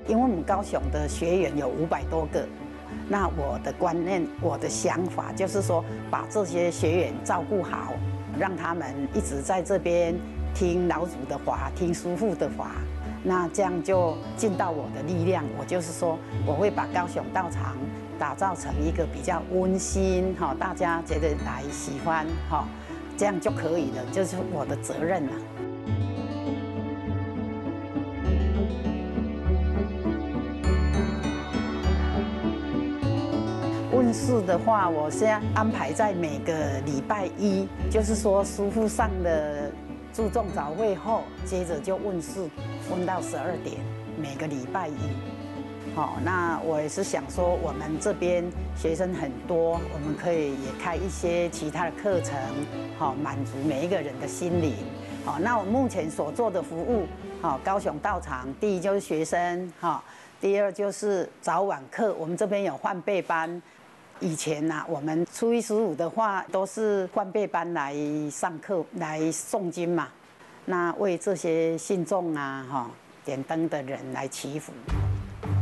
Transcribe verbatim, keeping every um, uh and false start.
因为我们高雄的学员有五百多个，那我的观念、我的想法就是说，把这些学员照顾好，让他们一直在这边听老祖的法，听师父的法，那这样就尽到我的力量。我就是说，我会把高雄道场打造成一个比较温馨，哈，大家觉得来喜欢，哈，这样就可以了，就是我的责任了。问世的话，我现在安排在每个礼拜一，就是说师父上的注重早会后，接着就问世，问到十二点，每个礼拜一。好，那我也是想说，我们这边学生很多，我们可以也开一些其他的课程，好，满足每一个人的心灵。好，那我目前所做的服务，好，高雄道场，第一就是学生，哈，第二就是早晚课，我们这边有换备班。以前呐、啊，我们初一十五的话，都是换备班来上课、来诵经嘛。那为这些信众啊、哈点灯的人来祈福。